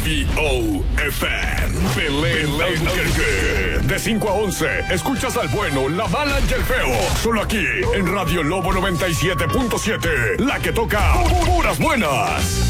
WBOFM. Belén Albuquerque. De 5 a 11, escuchas al bueno, la mala y el feo. Solo aquí, en Radio Lobo 97.7. La que toca puras buenas.